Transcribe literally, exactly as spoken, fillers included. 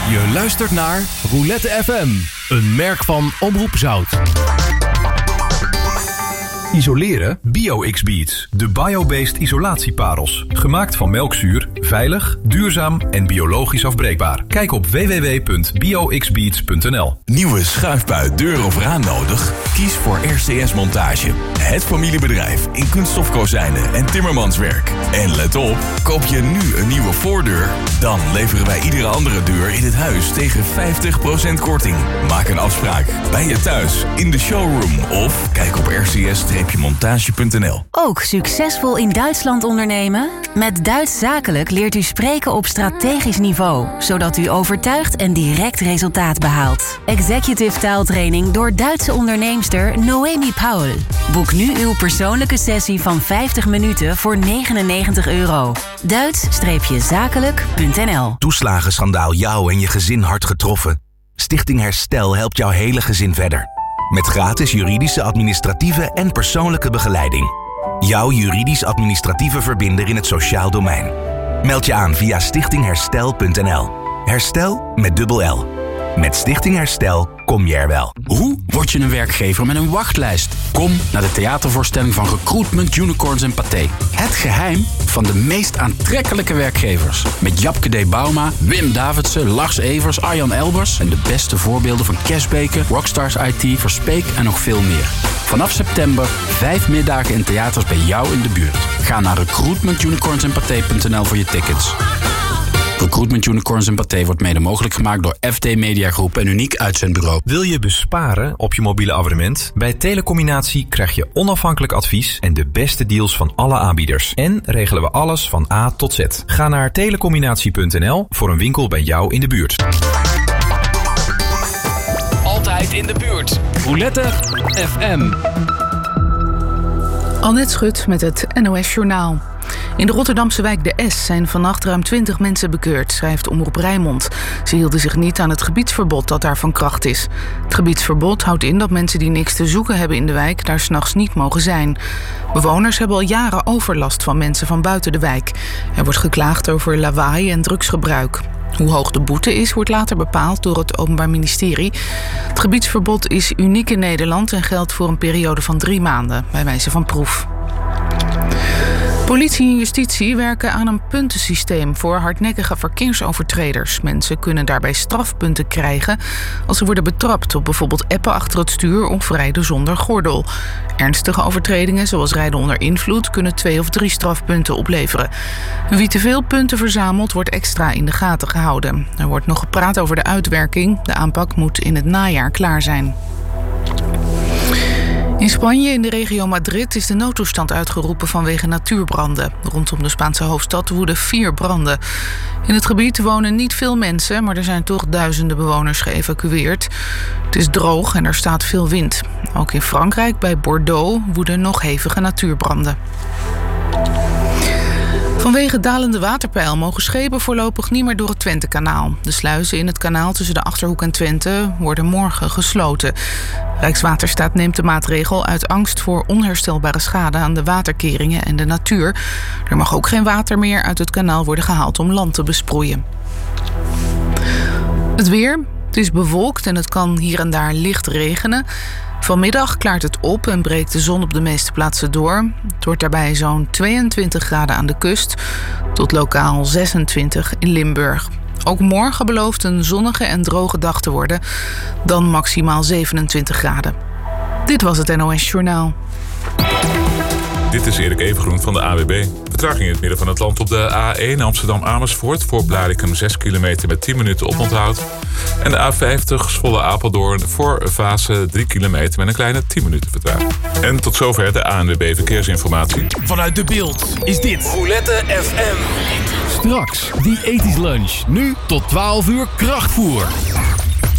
Je luistert naar Roulette F M, een merk van Omroep Zout. Isoleren? BioX-Beads. De bio-based isolatieparels. Gemaakt van melkzuur, veilig, duurzaam en biologisch afbreekbaar. Kijk op w w w punt bio x beads punt n l. Nieuwe schuifbui, deur of raam nodig? Kies voor R C S Montage. Het familiebedrijf in kunststofkozijnen en timmermanswerk. En let op, koop je nu een nieuwe voordeur? Dan leveren wij iedere andere deur in het huis tegen vijftig procent korting. Maak een afspraak bij je thuis, in de showroom of kijk op r c s montage punt n l. Ook succesvol in Duitsland ondernemen? Met Duits Zakelijk leert u spreken op strategisch niveau, zodat u overtuigt en direct resultaat behaalt. Executive taaltraining door Duitse onderneemster Noemi Paul. Boek nu uw persoonlijke sessie van vijftig minuten voor negenennegentig euro. Duits Zakelijk punt n l. Toeslagenschandaal jou en je gezin hard getroffen? Stichting Herstel helpt jouw hele gezin verder. Met gratis juridische, administratieve en persoonlijke begeleiding. Jouw juridisch-administratieve verbinder in het sociaal domein. Meld je aan via stichting herstel punt n l. Herstel met dubbel L. Met Stichting Herstel kom je er wel. Hoe word je een werkgever met een wachtlijst? Kom naar de theatervoorstelling van Recruitment, Unicorns en Pathé. Het geheim van de meest aantrekkelijke werkgevers. Met Japke D. Bauma, Wim Davidsen, Lars Evers, Arjan Elbers... en de beste voorbeelden van Cashbeke, Rockstars I T, Verspeek en nog veel meer. Vanaf september vijf middagen in theaters bij jou in de buurt. Ga naar recruitment unicorns en pathé punt n l voor je tickets. Recruitment Unicorns en Pathé wordt mede mogelijk gemaakt door F D Media Groep en Uniek Uitzendbureau. Wil je besparen op je mobiele abonnement? Bij Telecombinatie krijg je onafhankelijk advies en de beste deals van alle aanbieders. En regelen we alles van A tot Z. Ga naar telecombinatie punt n l voor een winkel bij jou in de buurt. Altijd in de buurt. Roulette F M. Annette Schut met het N O S Journaal. In de Rotterdamse wijk De Es zijn vannacht ruim twintig mensen bekeurd, schrijft Omroep Rijnmond. Ze hielden zich niet aan het gebiedsverbod dat daar van kracht is. Het gebiedsverbod houdt in dat mensen die niks te zoeken hebben in de wijk daar 's nachts niet mogen zijn. Bewoners hebben al jaren overlast van mensen van buiten de wijk. Er wordt geklaagd over lawaai en drugsgebruik. Hoe hoog de boete is, wordt later bepaald door het Openbaar Ministerie. Het gebiedsverbod is uniek in Nederland en geldt voor een periode van drie maanden, bij wijze van proef. Politie en justitie werken aan een puntensysteem voor hardnekkige verkeersovertreders. Mensen kunnen daarbij strafpunten krijgen als ze worden betrapt op bijvoorbeeld appen achter het stuur of rijden zonder gordel. Ernstige overtredingen, zoals rijden onder invloed, kunnen twee of drie strafpunten opleveren. Wie te veel punten verzamelt, wordt extra in de gaten gehouden. Er wordt nog gepraat over de uitwerking. De aanpak moet in het najaar klaar zijn. In Spanje, in de regio Madrid, is de noodtoestand uitgeroepen vanwege natuurbranden. Rondom de Spaanse hoofdstad woeden vier branden. In het gebied wonen niet veel mensen, maar er zijn toch duizenden bewoners geëvacueerd. Het is droog en er staat veel wind. Ook in Frankrijk, bij Bordeaux, woeden nog hevige natuurbranden. Vanwege dalende waterpeil mogen schepen voorlopig niet meer door het Twentekanaal. De sluizen in het kanaal tussen de Achterhoek en Twente worden morgen gesloten. Rijkswaterstaat neemt de maatregel uit angst voor onherstelbare schade aan de waterkeringen en de natuur. Er mag ook geen water meer uit het kanaal worden gehaald om land te besproeien. Het weer. Het is bewolkt en het kan hier en daar licht regenen. Vanmiddag klaart het op en breekt de zon op de meeste plaatsen door. Het wordt daarbij zo'n tweeëntwintig graden aan de kust tot lokaal zesentwintig in Limburg. Ook morgen belooft een zonnige en droge dag te worden, dan maximaal zevenentwintig graden. Dit was het N O S Journaal. Dit is Erik Evengroen van de A W B. Vertraging in het midden van het land op de A één Amsterdam-Amersfoort. Voor Blaricum zes kilometer met tien minuten oponthoud. En de A vijftig Zwolle-Apeldoorn voor Vaassen drie kilometer met een kleine tien minuten vertraging. En tot zover de A N W B Verkeersinformatie. Vanuit De Beeld is dit Roulette F M. Straks die ethisch lunch. Nu tot twaalf uur krachtvoer.